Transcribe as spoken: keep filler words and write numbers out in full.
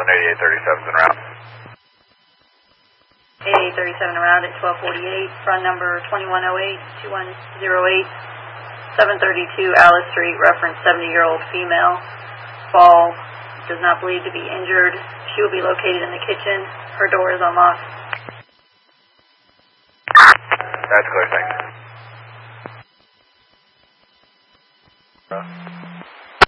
eighty-eight thirty-seven en route. eighty-eight thirty-seven around at twelve forty-eight, front number twenty-one oh eight, two one oh eight, seven thirty-two Alice Street, reference seventy-year-old female. Fall, does not believe to be injured. She will be located in the kitchen. Her door is unlocked. That's clear, thanks.